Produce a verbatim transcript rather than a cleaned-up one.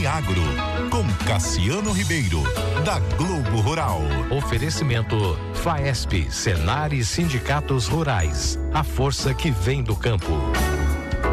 Agro, com Cassiano Ribeiro, da Globo Rural. Oferecimento Faesp, Senar e Sindicatos Rurais. A força que vem do campo.